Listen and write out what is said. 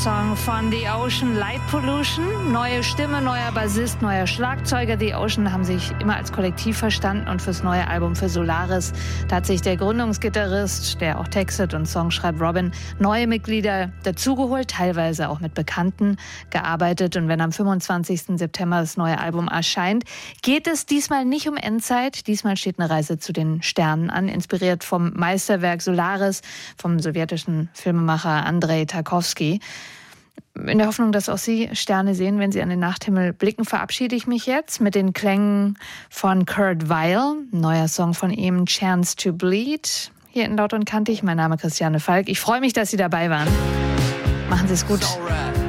Song von The Ocean, Light Pollution. Neue Stimme, neuer Bassist, neuer Schlagzeuger. The Ocean haben sich immer als Kollektiv verstanden und fürs neue Album für Solaris, da hat sich der Gründungsgitarrist, der auch textet und Songs schreibt, Robin, neue Mitglieder dazugeholt, teilweise auch mit Bekannten gearbeitet. Und wenn am 25. September das neue Album erscheint, geht es diesmal nicht um Endzeit. Diesmal steht eine Reise zu den Sternen an, inspiriert vom Meisterwerk Solaris, vom sowjetischen Filmemacher Andrei Tarkovsky. In der Hoffnung, dass auch Sie Sterne sehen, wenn Sie an den Nachthimmel blicken, verabschiede ich mich jetzt mit den Klängen von Kurt Weill. Neuer Song von ihm, Chance to Bleed. Hier in Laut und Kantig. Mein Name ist Christiane Falk. Ich freue mich, dass Sie dabei waren. Machen Sie es gut.